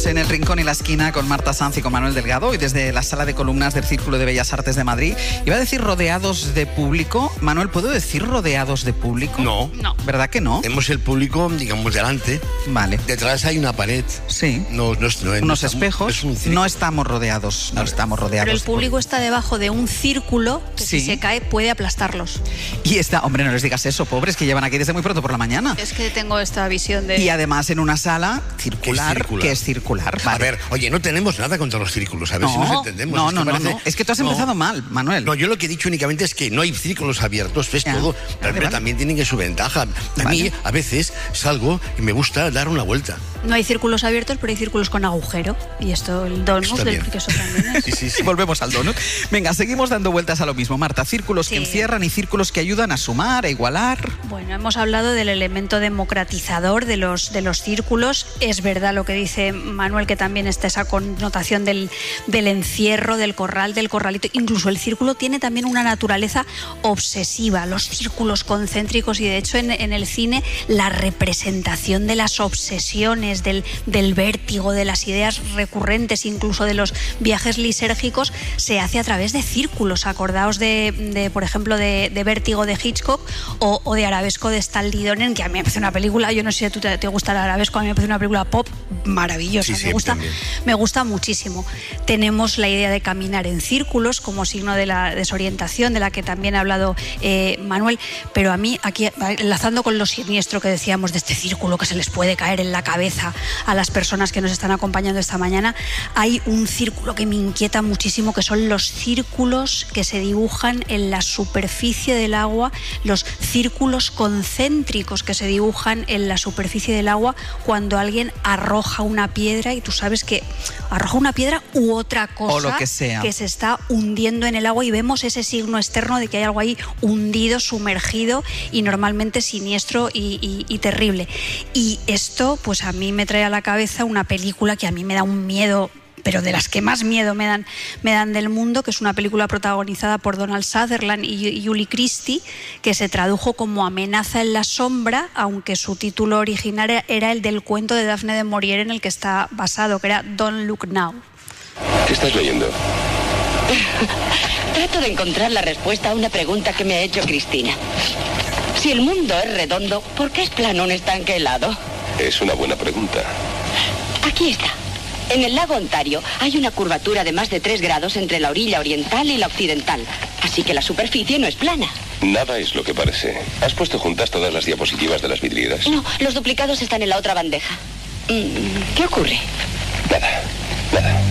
En el rincón y la esquina con Marta Sanz y con Manuel Delgado, y desde la sala de columnas del Círculo de Bellas Artes de Madrid. Iba a decir rodeados de público. Manuel, ¿puedo decir rodeados de público? No. ¿Verdad que no? Tenemos el público, digamos, delante. Vale. Detrás hay una pared. Sí. Unos espejos. No estamos rodeados. No estamos rodeados. Pero el público está debajo de un círculo que Sí. si se cae puede aplastarlos. Y está, hombre, no les digas eso, pobres, que llevan aquí desde muy pronto por la mañana. Es que tengo esta visión de... Y además en una sala circular, que es circular. A Vale. ver, oye, no tenemos nada contra los círculos, a ver si nos entendemos. No, Esto no, no, parece- no. Es que tú has empezado mal, Manuel. No, yo lo que he dicho únicamente es que no hay círculos abiertos, ves Ya. todo, Vale, pero vale. también tienen que su ventaja. A Vale. mí, a veces, salgo y me gusta dar una vuelta. No hay círculos abiertos, pero hay círculos con agujero. Y esto, el donut Está del bien. queso también es. Sí, sí, sí. Volvemos al donut. Venga, seguimos dando vueltas a lo mismo, Marta. Círculos que Sí. encierran y círculos que ayudan a sumar, a igualar. Bueno, hemos hablado del elemento democratizador de los círculos. Es verdad lo que dice Manuel, que también está esa connotación del encierro, del corral, del corralito. Incluso el círculo tiene también una naturaleza obsesiva, los círculos concéntricos, y de hecho en el cine la representación de las obsesiones, del vértigo, de las ideas recurrentes, incluso de los viajes lisérgicos, se hace a través de círculos. Acordaos por ejemplo, de Vértigo de Hitchcock o de Arabesco de Stanley Donen, que a mí me parece una película, yo no sé si a tú te gusta el Arabesco, a mí me parece una película pop maravillosa, Sí, sí, también. me gusta muchísimo. Tenemos la idea de caminar en círculos como signo de la desorientación, de la que también ha hablado Manuel, pero a mí, aquí enlazando con lo siniestro que decíamos de este círculo que se les puede caer en la cabeza a las personas que nos están acompañando esta mañana, hay un círculo que me inquieta muchísimo, que son los círculos que se dibujan en la superficie del agua, los círculos concéntricos que se dibujan en la superficie del agua cuando alguien arroja una piedra, y tú sabes que arroja una piedra u otra cosa O lo que sea. que se está hundiendo en el agua, y vemos ese signo externo de que hay algo ahí hundido, sumergido y normalmente siniestro y terrible. Y esto pues a mí me trae a la cabeza una película que a mí me da un miedo, pero de las que más miedo me dan del mundo, que es una película protagonizada por Donald Sutherland y Julie Christie, que se tradujo como Amenaza en la sombra, aunque su título original era el del cuento de Daphne de Maurier en el que está basado, que era Don't Look Now. ¿Qué estás leyendo? Trato de encontrar la respuesta a una pregunta que me ha hecho Cristina. Si el mundo es redondo, ¿por qué es plano un estanque helado? Es una buena pregunta. Aquí está. En el lago Ontario hay una curvatura de más de 3 grados entre la orilla oriental y la occidental. Así que la superficie no es plana. Nada es lo que parece. ¿Has puesto juntas todas las diapositivas de las vidrieras? No, los duplicados están en la otra bandeja. ¿Qué ocurre? Nada, nada.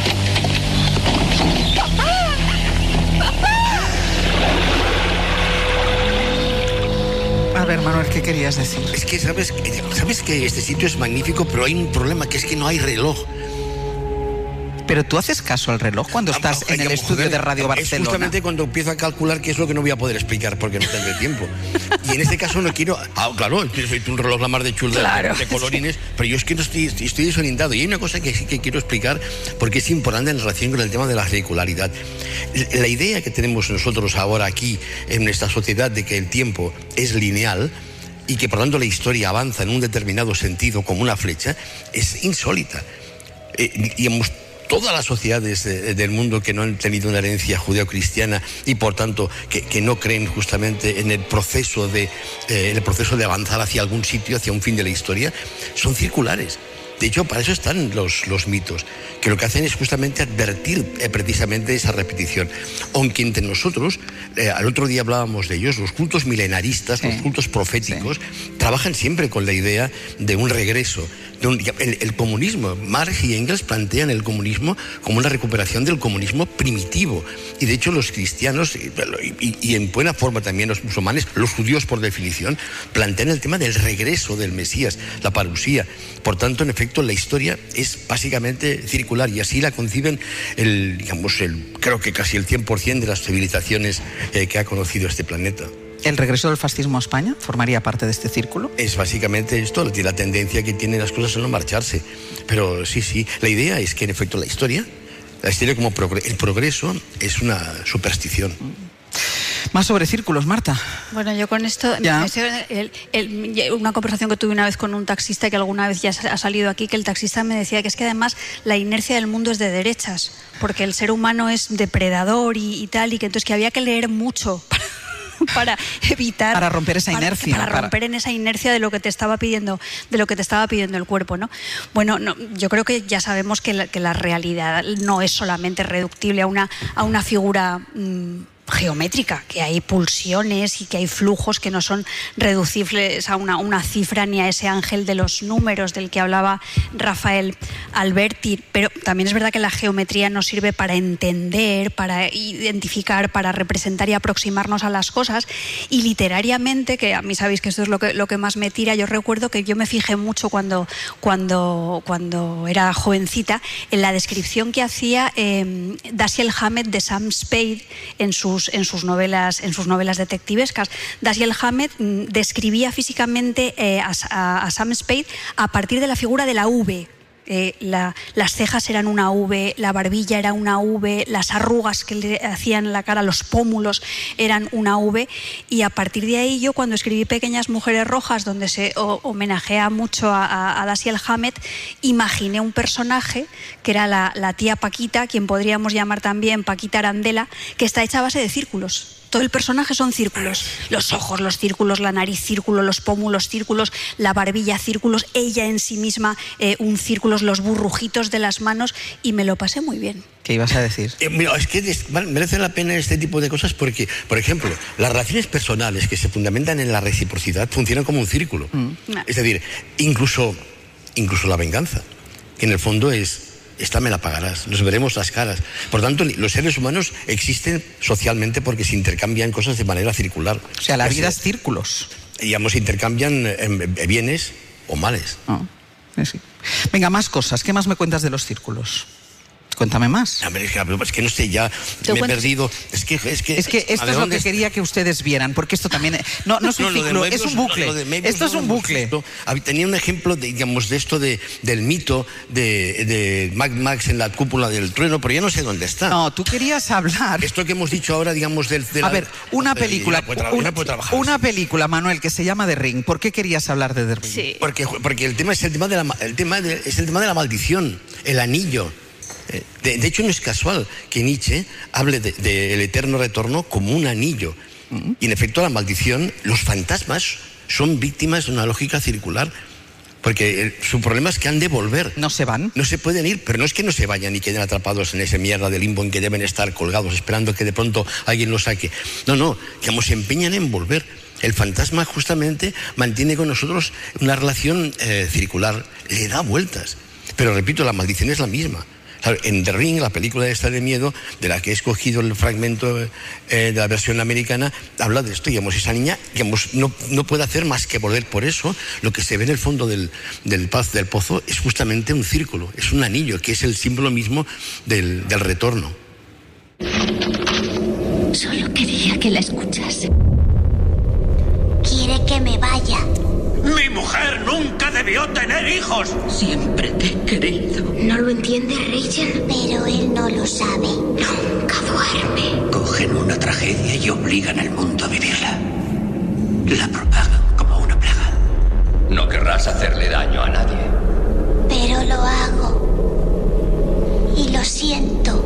A ver, Manuel, ¿qué querías decir? Es que sabes que este sitio es magnífico, pero hay un problema, que es que no hay reloj. Pero tú haces caso al reloj cuando estás en el estudio de Radio Es Barcelona. justamente cuando empiezo a calcular qué es lo que no voy a poder explicar porque no tendré tiempo. Y en este caso no quiero... claro, soy un reloj la mar de chul de colorines, pero yo es que no estoy desorientado. Y hay una cosa que sí que quiero explicar porque es importante en relación con el tema de la regularidad. La idea que tenemos nosotros ahora aquí en nuestra sociedad de que el tiempo es lineal y que por tanto la historia avanza en un determinado sentido como una flecha es insólita. Todas las sociedades del mundo que no han tenido una herencia judeocristiana y por tanto que no creen justamente en el proceso de avanzar hacia algún sitio, hacia un fin de la historia, son circulares. De hecho, para eso están los mitos, que lo que hacen es justamente advertir precisamente esa repetición. Aunque entre nosotros, al otro día hablábamos de ellos, los cultos milenaristas, los cultos proféticos, trabajan siempre con la idea de un regreso. El comunismo, Marx y Engels plantean el comunismo como una recuperación del comunismo primitivo. Y de hecho los cristianos, y en buena forma también los musulmanes, los judíos por definición, plantean el tema del regreso del Mesías, la parusía. Por tanto, en efecto, la historia es básicamente circular y así la conciben creo que casi el 100% de las civilizaciones que ha conocido este planeta. ¿El regreso del fascismo a España formaría parte de este círculo? Es básicamente esto, la tendencia que tienen las cosas a no marcharse. Pero sí, la idea es que en efecto la historia como el progreso es una superstición. Más sobre círculos, Marta. Bueno, yo con esto, una conversación que tuve una vez con un taxista que alguna vez ya ha salido aquí, que el taxista me decía que es que además la inercia del mundo es de derechas, porque el ser humano es depredador y tal, y que entonces que había que leer mucho para evitar, para romper esa inercia, para romper en esa inercia de lo que te estaba pidiendo el cuerpo, ¿no? Bueno, no, yo creo que ya sabemos que la realidad no es solamente reductible a una figura geométrica, que hay pulsiones y que hay flujos que no son reducibles a una cifra ni a ese ángel de los números del que hablaba Rafael Alberti, pero también es verdad que la geometría nos sirve para entender, para identificar, para representar y aproximarnos a las cosas, y literariamente, que a mí sabéis que esto es lo que más me tira, yo recuerdo que yo me fijé mucho cuando era jovencita en la descripción que hacía Dashiell Hammett de Sam Spade en sus novelas detectivescas. Dashiell Hammett describía físicamente a Sam Spade a partir de la figura de la V. Las cejas eran una V, la barbilla era una V, las arrugas que le hacían la cara, los pómulos eran una V, y a partir de ahí yo, cuando escribí Pequeñas Mujeres Rojas, donde se homenajea mucho a Dashiell Hammett, imaginé un personaje que era la tía Paquita, quien podríamos llamar también Paquita Arandela, que está hecha a base de círculos. Todo el personaje son círculos. Los ojos, los círculos, la nariz, círculos, los pómulos, círculos, la barbilla, círculos, ella en sí misma, un círculo, los burrujitos de las manos, y me lo pasé muy bien. ¿Qué ibas a decir? Mira, es que merece la pena este tipo de cosas porque, por ejemplo, las relaciones personales que se fundamentan en la reciprocidad funcionan como un círculo. Es decir, incluso la venganza, que en el fondo es: esta me la pagarás, nos veremos las caras. Por tanto, los seres humanos existen socialmente porque se intercambian cosas de manera circular. O sea, la vida es círculos. Digamos, se intercambian bienes o males. Sí. Venga, más cosas. ¿Qué más me cuentas de los círculos? Cuéntame más. Es que no sé, ya me he perdido. Es que esto es lo que quería que ustedes vieran, porque esto también no es un ciclo, es un bucle. Esto es un bucle. Tenía un ejemplo de esto del mito de Mad Max en la cúpula del trueno, pero ya no sé dónde está. No, tú querías hablar. Esto que hemos dicho ahora, digamos, a ver, una película, Manuel, que se llama The Ring. ¿Por qué querías hablar de The Ring? Sí. Porque el tema es el tema de la maldición, el anillo. De hecho, no es casual que Nietzsche hable del eterno retorno como un anillo. Y en efecto, la maldición, los fantasmas son víctimas de una lógica circular. Porque su problema es que han de volver. No se van. No se pueden ir, pero no es que no se vayan y queden atrapados en esa mierda de limbo en que deben estar colgados, esperando que de pronto alguien los saque. No, digamos, se empeñan en volver. El fantasma justamente mantiene con nosotros una relación circular, le da vueltas. Pero repito, la maldición es la misma. En The Ring, la película esta de miedo, de la que he escogido el fragmento de la versión americana, habla de esto. Digamos, esa niña, digamos, no puede hacer más que volver. Por eso, lo que se ve en el fondo del pozo es justamente un círculo, es un anillo, que es el símbolo mismo del retorno. Solo quería que la escuchase. Quiere que me vaya. ¡Mi mujer nunca debió tener hijos! Siempre te he querido. ¿No lo entiende Rachel? Pero él no lo sabe. Nunca duerme. Cogen una tragedia y obligan al mundo a vivirla. La propagan como una plaga. No querrás hacerle daño a nadie. Pero lo hago. Y lo siento.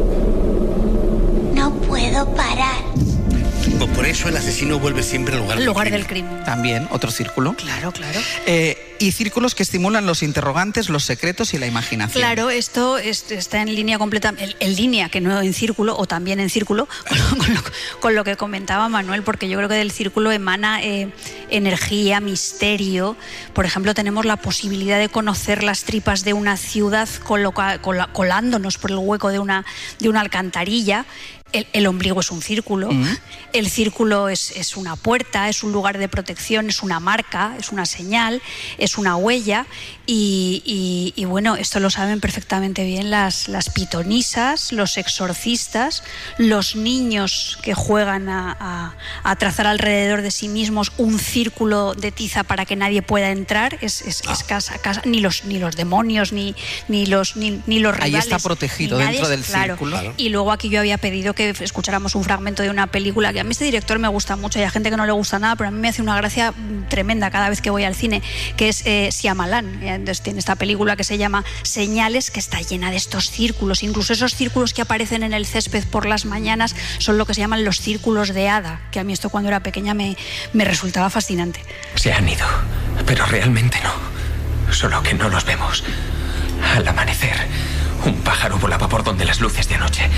No puedo parar. Por eso el asesino vuelve siempre al lugar del crimen. También, otro círculo. Claro. Y círculos que estimulan los interrogantes, los secretos y la imaginación. Claro, esto está en línea completa, en línea, que no en círculo, o también en círculo, con lo que comentaba Manuel, porque yo creo que del círculo emana energía, misterio. Por ejemplo, tenemos la posibilidad de conocer las tripas de una ciudad colándonos por el hueco de una alcantarilla. El ombligo es un círculo, el círculo es una puerta, es un lugar de protección, es una marca, es una señal, es una huella, y bueno, esto lo saben perfectamente bien las pitonisas, los exorcistas, los niños que juegan a trazar alrededor de sí mismos un círculo de tiza para que nadie pueda entrar, es casa, ni los demonios, ni los rivales. Ahí está protegido dentro del círculo. Y luego aquí yo había pedido que que escucháramos un fragmento de una película que a mí este director me gusta mucho y hay gente que no le gusta nada, pero a mí me hace una gracia tremenda cada vez que voy al cine, que es Shyamalan. Entonces tiene esta película que se llama Señales, que está llena de estos círculos, incluso esos círculos que aparecen en el césped por las mañanas son lo que se llaman los círculos de hada, que a mí esto cuando era pequeña me resultaba fascinante. Se han ido, pero realmente no, solo que no los vemos. Al amanecer, un pájaro volaba por donde las luces de anoche